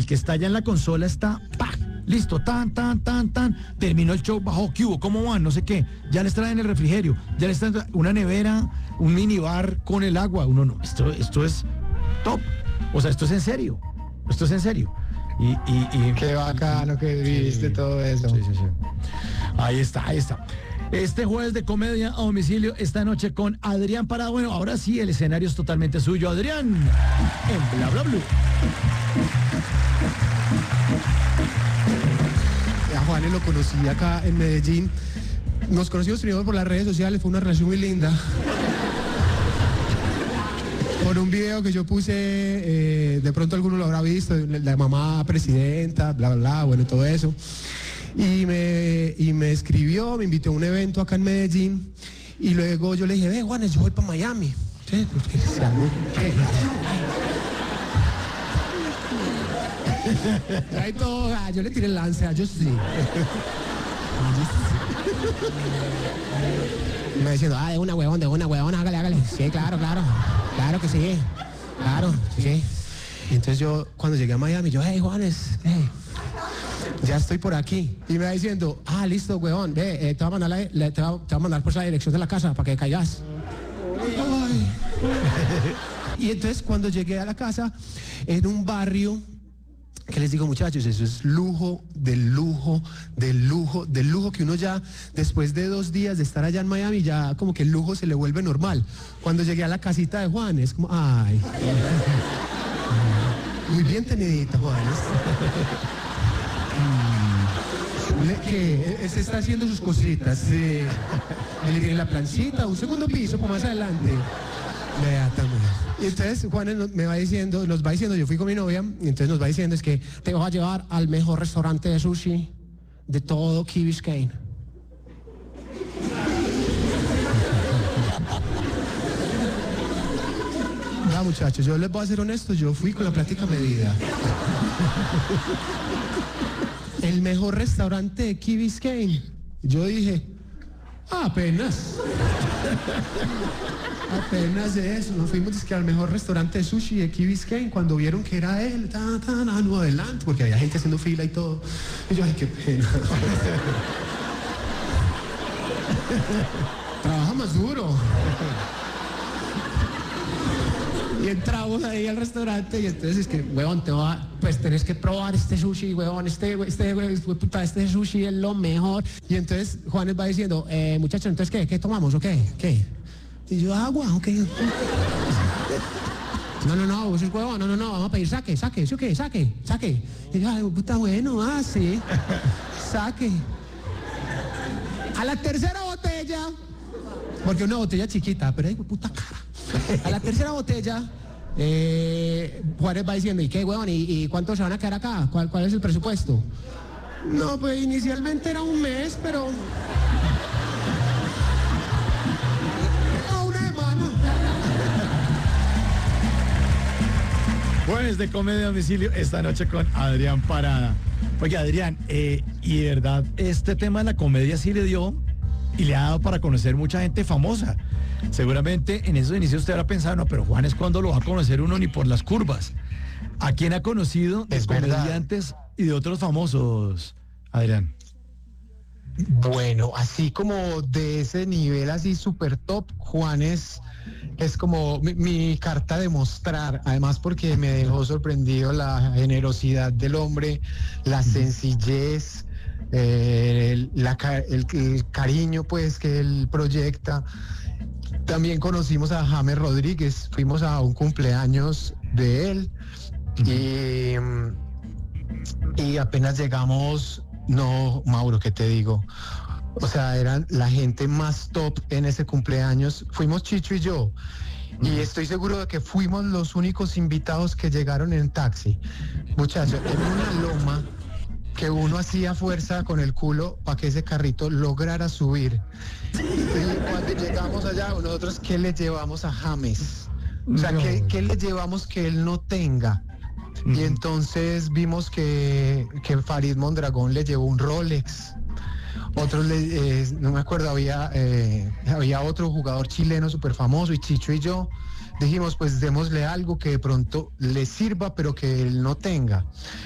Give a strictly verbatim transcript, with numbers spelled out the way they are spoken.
que está allá en la consola está, ¡pa! Listo, tan, tan, tan, tan, terminó el show, bajó, ¿qué hubo? ¿Cómo van? No sé qué, ya les traen el refrigerio, ya les traen una nevera, un minibar con el agua. Uno no, esto, esto es top, o sea, esto es en serio, esto es en serio. Y, y, y qué bacano que viviste, sí, todo eso. Sí, sí, sí. Ahí está, ahí está. Este jueves de comedia a domicilio esta noche con Adrián Parada. Bueno, ahora sí, el escenario es totalmente suyo. Adrián, en Bla Bla Blue. A Juanes lo conocí acá en Medellín. Nos conocimos primero por las redes sociales, fue una relación muy linda. Por un video que yo puse, eh, de pronto alguno lo habrá visto, la mamá presidenta, bla, bla, bla, bueno, todo eso. Y me, y me escribió, me invitó a un evento acá en Medellín, y luego yo le dije, ve, Juanes, yo voy para Miami. Sí, pues, ¿qué? ¿Qué? Ahí todo, yo le tiré el lance, yo sí. Me diciendo, ah, de una huevón, de una huevón, hágale, hágale. Sí, claro, claro, claro que sí, claro, sí. Y entonces yo, cuando llegué a Miami, yo, hey, Juanes, hey, ya estoy por aquí. Y me va diciendo, ah, listo, huevón, ve, eh, te, voy a mandar la, la, te, voy a, te voy a mandar pues la dirección de la casa para que caigas. Ay. Y entonces cuando llegué a la casa, en un barrio, que les digo, muchachos, eso es lujo, del lujo, del lujo, del lujo, que uno ya, después de dos días de estar allá en Miami, ya como que el lujo se le vuelve normal. Cuando llegué a la casita de Juan, es como, ay, muy bien tenidita, Juanes. ¿Qué? Se está haciendo sus cositas. Sí. Le tiene la planchita, un segundo piso, por más adelante. Vea, también. Y entonces Juan me va diciendo, nos va diciendo, yo fui con mi novia, y entonces nos va diciendo, es que te voy a llevar al mejor restaurante de sushi de todo Key Biscayne. Ya, muchachos, yo les voy a ser honesto, yo fui con la plática medida. El mejor restaurante de Key Biscayne. Yo dije, ah, apenas. Apenas de eso. Nos fuimos al mejor restaurante de sushi de Key Biscayne. Cuando vieron que era él, tan, tan, ah, no, adelante, porque había gente haciendo fila y todo. Y yo, ay, qué pena. Trabaja más duro. Y entramos ahí al restaurante y entonces es que, huevón, te va, pues tenés que probar este sushi, huevón, este, este, puta, este sushi es lo mejor. Y entonces Juanes va diciendo, eh, muchachos, entonces, ¿qué? ¿Qué tomamos o qué? ¿Qué? Y yo, agua, ok. No, no, no, vos es huevón, no, no, no, vamos a pedir saque, saque, ¿sí o qué? Saque, saque. Y yo, ay, puta, bueno, ah, sí, saque. A la tercera botella, porque una botella chiquita, pero ay, puta cara. A la tercera botella, eh, Juárez va diciendo, ¿y qué, huevón? ¿Y, y cuántos se van a quedar acá? ¿Cuál, ¿Cuál es el presupuesto? No, pues inicialmente era un mes, pero... No, una semana. Jueves de comedia a domicilio esta noche con Adrián Parada. Oye, Adrián, eh, y de verdad, este tema de la comedia sí le dio y le ha dado para conocer mucha gente famosa. Seguramente en esos inicios usted habrá pensado, no, pero Juanes, ¿cuándo lo va a conocer uno ni por las curvas? ¿A quién ha conocido de comediantes y de otros famosos, Adrián? Bueno, así como de ese nivel así súper top, Juanes es como mi, mi carta de mostrar, además porque me dejó sorprendido la generosidad del hombre, la sencillez, eh, la, el, el cariño pues que él proyecta. También conocimos a James Rodríguez, fuimos a un cumpleaños de él y, y apenas llegamos, no, Mauro, ¿qué te digo? O sea, eran la gente más top en ese cumpleaños, fuimos Chicho y yo, y estoy seguro de que fuimos los únicos invitados que llegaron en taxi. Muchachos, en una loma que uno hacía fuerza con el culo para que ese carrito lograra subir. Y cuando llegamos allá, nosotros, ¿qué le llevamos a James? O sea, ¿qué, qué le llevamos que él no tenga? Y entonces vimos que, que Farid Mondragón le llevó un Rolex. Otro, le, eh, no me acuerdo, había, eh, había otro jugador chileno súper famoso, y Chicho y yo dijimos, pues démosle algo que de pronto le sirva, pero que él no tenga.